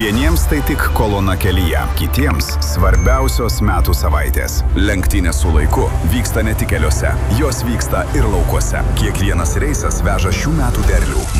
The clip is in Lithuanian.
Vieniems tai tik kolona kelyje, kitiems svarbiausios metų savaitės. Lenktynės su laiku vyksta ne tik keliuose, jos vyksta ir laukuose. Kiekvienas reisas veža šių metų derlių.